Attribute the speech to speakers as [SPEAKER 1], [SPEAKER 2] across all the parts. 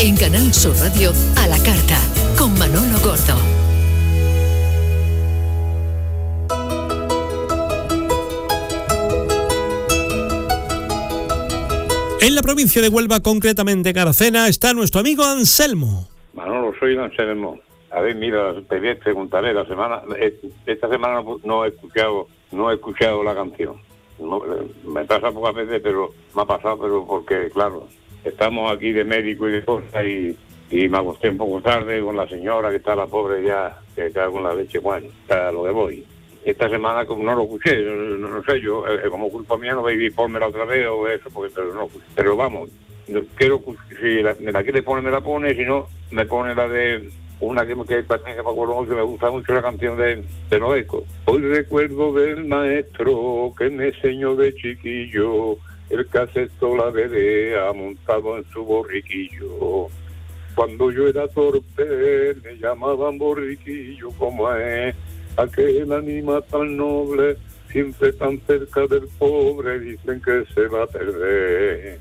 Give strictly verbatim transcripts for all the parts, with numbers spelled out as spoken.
[SPEAKER 1] En Canal Sur Radio, a la carta, con Manolo Gordo.
[SPEAKER 2] En la provincia de Huelva, concretamente en Aracena, está nuestro amigo Anselmo.
[SPEAKER 3] Manolo, soy Anselmo. A ver, mira, te voy a preguntaré la semana, esta semana no, no he escuchado, no he escuchado la canción. No, me pasa pocas veces, pero me ha pasado, pero porque, claro, estamos aquí de médico y de cosas y, y me acosté un poco tarde con la señora que está la pobre ya, que está con la leche, bueno, está lo que voy. Esta semana como no lo escuché, no, no sé, yo, eh, como culpa mía no voy a ponmela otra vez o eso, porque pero no, pero vamos, yo quiero, si la, me la quiere poner, me la pone, si no, me pone la de una que, que, que me acuerdo mucho, me gusta mucho la canción de, de Noeco. Hoy recuerdo del maestro que me enseñó de chiquillo, el caseto la vedea montado en su borriquillo. Cuando yo era torpe me llamaban borriquillo, como es aquel ánima tan noble, siempre tan cerca del pobre, dicen que se va a perder.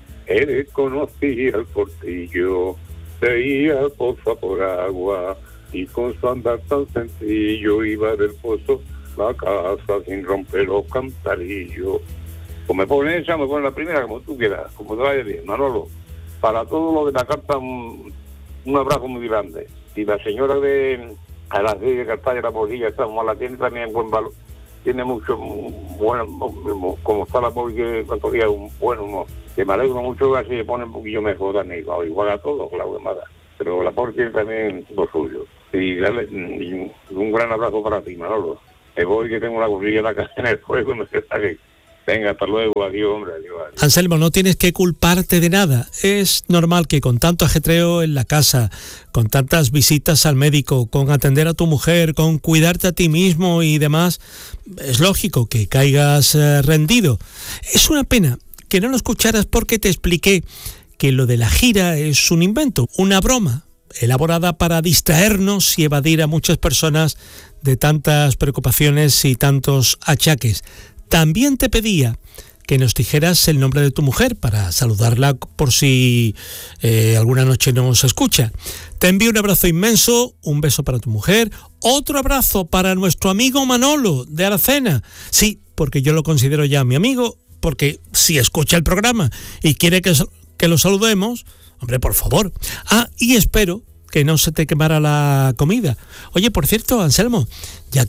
[SPEAKER 3] Él conocía el portillo, veía el pozo por agua, y con su andar tan sencillo iba del pozo la casa sin romper los cantarillos. Pues me pone esa, me pone la primera, como tú quieras, como te vaya bien, Manolo. Para todo lo de la carta, un, un abrazo muy grande. Y la señora de a las de Cartaya, la bolilla, está como la tiene también buen valor, tiene mucho bueno, como está la bolilla, cuanto día un buen humor, que me alegro mucho, así le pone un poquillo mejor también, igual a todos, claro, que mala, pero la bolilla tiene también lo suyo. Y darle y un gran abrazo para ti, Manolo. Me voy, que tengo una bolilla en la casa en el fuego, no sé qué. Venga, hasta luego, adiós, hombre, adiós, adiós.
[SPEAKER 2] Anselmo, no tienes que culparte de nada. Es normal que con tanto ajetreo en la casa, con tantas visitas al médico, con atender a tu mujer, con cuidarte a ti mismo y demás, es lógico que caigas eh, rendido. Es una pena que no lo escucharas porque te expliqué que lo de la gira es un invento, una broma, elaborada para distraernos y evadir a muchas personas de tantas preocupaciones y tantos achaques. También te pedía que nos dijeras el nombre de tu mujer para saludarla por si eh, alguna noche nos escucha. Te envío un abrazo inmenso, un beso para tu mujer, otro abrazo para nuestro amigo Manolo de Aracena. Sí, porque yo lo considero ya mi amigo, porque si escucha el programa y quiere que, que lo saludemos, hombre, por favor. Ah, y espero que no se te quemara la comida. Oye, por cierto, Anselmo, ya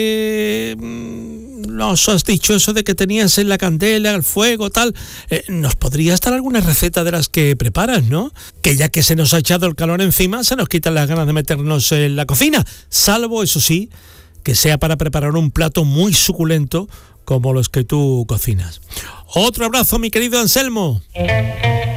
[SPEAKER 2] que mmm, nos has dicho eso de que tenías en la candela, el fuego, tal, eh, ¿nos podrías dar alguna receta de las que preparas, no? Que ya que se nos ha echado el calor encima, se nos quitan las ganas de meternos en la cocina, salvo, eso sí, que sea para preparar un plato muy suculento como los que tú cocinas. Otro abrazo, mi querido Anselmo.